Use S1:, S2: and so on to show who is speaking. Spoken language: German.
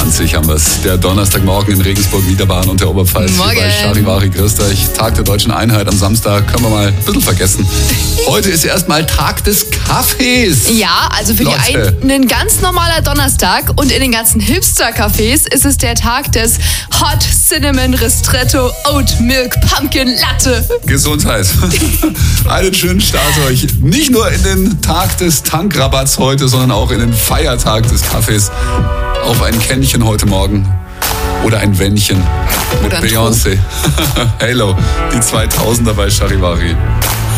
S1: 21 haben wir es. Der Donnerstagmorgen in Regensburg, Niederbayern und der Oberpfalz.
S2: Morgen.
S1: Hier bei Charivari, grüßt euch. Tag der Deutschen Einheit am Samstag, können wir mal ein bisschen vergessen. Heute ist erstmal Tag des Kaffees.
S2: Ja, also für
S1: Leute.
S2: die einen ein ganz normaler Donnerstag und in den ganzen Hipster-Cafés ist es der Tag des Hot Cinnamon Ristretto Oat Milk Pumpkin Latte.
S1: Gesundheit. Einen schönen Start euch. Nicht nur in den Tag des Tankrabatts heute, sondern auch in den Feiertag des Kaffees. Auf ein Kännchen heute Morgen. Oder ein Wännchen mit
S2: Oder ein
S1: Beyoncé. Halo, die 2000er bei Charivari.